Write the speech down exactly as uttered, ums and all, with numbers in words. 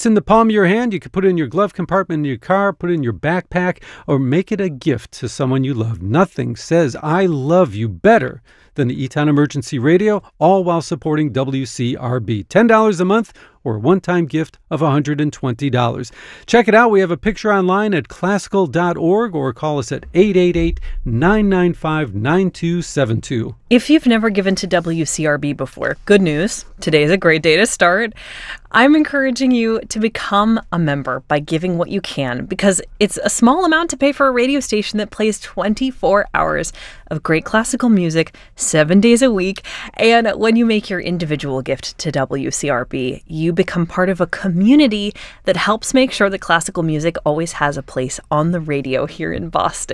fits in the palm of your hand. You can put it in your glove compartment in your car, put it in your backpack, or make it a gift to someone you love. Nothing says I love you better than the E-Town Emergency Radio, all while supporting W C R B. ten dollars a month or a one-time gift of one hundred twenty dollars. Check it out. We have a picture online at classical dot org or call us at eight eight eight, nine nine five, nine two seven two. If you've never given to W C R B before, good news. Today is a great day to start. I'm encouraging you to become a member by giving what you can, because it's a small amount to pay for a radio station that plays twenty-four hours of great classical music seven days a week. And when you make your individual gift to W C R B, you become part of a community that helps make sure that classical music always has a place on the radio here in Boston.